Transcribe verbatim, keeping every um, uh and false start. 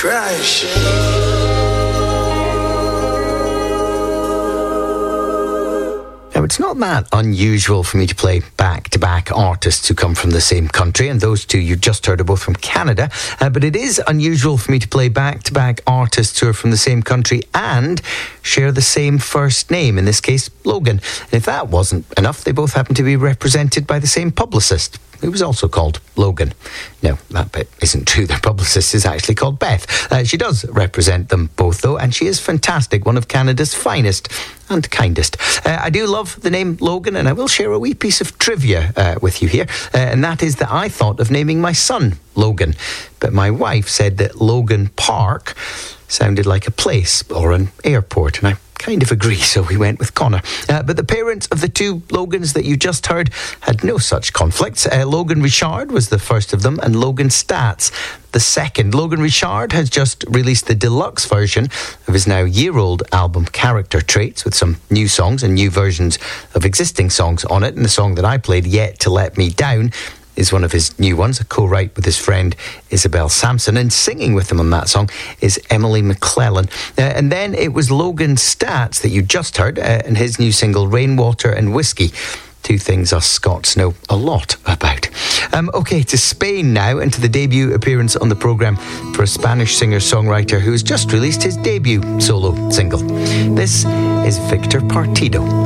crash. Now, it's not that unusual for me to play back-to-back artists who come from the same country, and those two you just heard are both from Canada, uh, but it is unusual for me to play back-to-back artists who are from the same country and share the same first name, in this case, Logan. And if that wasn't enough, they both happen to be represented by the same publicist, who was also called Logan. No, that bit isn't true. Their publicist is actually called Beth. Uh, she does represent them both, though, and she is fantastic, one of Canada's finest and kindest. Uh, I do love the name Logan, and I will share a wee piece of trivia uh, with you here, uh, and that is that I thought of naming my son Logan, but my wife said that Logan Park sounded like a place or an airport, and I kind of agree, so we went with Connor. Uh, but the parents of the two Logans that you just heard had no such conflicts. Uh, Logan Richard was the first of them, and Logan Stats the second. Logan Richard has just released the deluxe version of his now year-old album Character Traits, with some new songs and new versions of existing songs on it. And the song that I played, Yet to Let Me Down, is one of his new ones, a co-write with his friend Isabel Sampson, and singing with him on that song is Emily McClellan. Uh, and then it was Logan Stats that you just heard, uh, and his new single Rainwater and Whiskey, two things us Scots know a lot about. Um, okay, to Spain now, and to the debut appearance on the programme for a Spanish singer-songwriter who has just released his debut solo single. This is Victor Partido.